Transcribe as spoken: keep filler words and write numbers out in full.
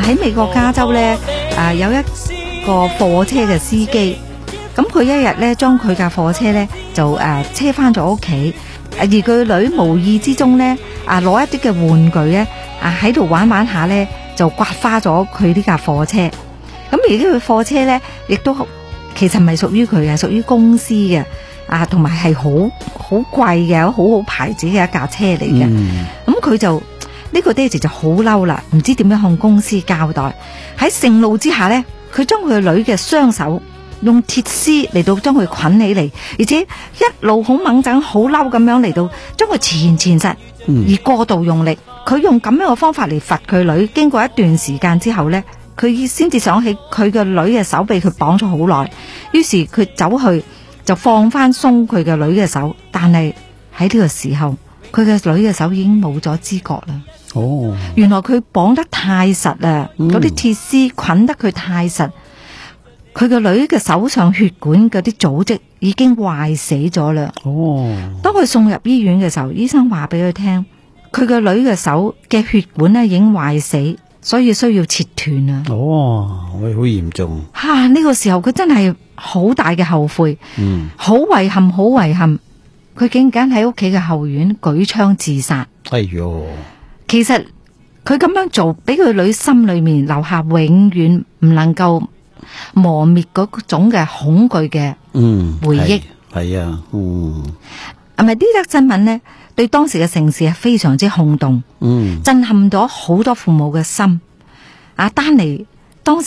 喺美國加州咧，啊有一個貨車嘅司機，咁佢一日咧將佢架貨車咧就誒車翻咗屋企，而佢女無意之中咧啊攞一啲嘅玩具咧啊喺度玩玩下咧就刮花咗佢呢架貨車，咁而呢個貨車咧亦都其實唔係屬於佢嘅，屬於公司嘅啊，同埋係好好貴嘅，好好牌子嘅一架車嚟嘅，咁佢、嗯、就。呢個爹哋就好嬲啦，唔知點樣向公司交代。喺盛怒之下呢，佢將佢女嘅雙手用鐵絲嚟到將佢捆起嚟，而且一路好猛整、好嬲咁樣嚟到將佢纏纏實，而過度用力。佢、嗯、用咁樣嘅方法嚟罰佢女。經過一段時間之後呢，佢先至想起佢嘅女嘅手被佢綁咗好耐，於是佢走去就放翻鬆佢嘅女嘅手，但係喺呢個時候，佢嘅女嘅手已經冇咗知覺啦。哦，原來佢綁得太實啦，嗰啲鐵絲捆得佢太實，佢個女嘅手上血管嗰啲組織已經壞死咗啦。哦，當佢送入醫院嘅時候，醫生話俾佢聽，佢個女嘅手嘅血管咧已經壞死，所以需要切斷啊。 哦，喂，好嚴重。 吓、啊，呢、這個時候佢真係好大嘅後悔，嗯，好遺憾，好遺憾，佢竟然喺屋企嘅後院舉槍自殺。 哎喲！ 其實佢咁樣做，俾佢女心裏面留下永遠唔能夠磨滅嗰種嘅恐懼嘅回憶。 係、嗯、啊，嗯， 係咪呢則新聞呢？對當時嘅城市係非常之轟動，嗯，震撼咗好多父母嘅心。啊，丹尼